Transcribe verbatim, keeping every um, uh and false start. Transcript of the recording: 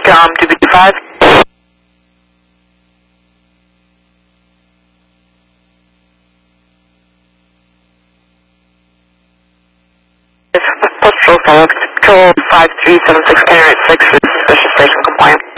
um, two fifty-five. Postal Felix, Control five three seven six, Carrier six is Suspicious Station compliant.